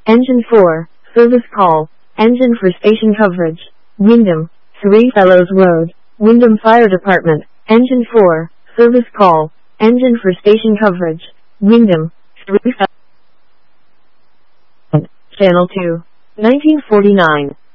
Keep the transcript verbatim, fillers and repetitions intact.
Engine four, service call. Engine for station coverage. Windham, Three Fellows Road, Windham Fire Department. Engine four, service call. Engine for station coverage. Windham, Three Fellows. Channel two, nineteen forty-nine.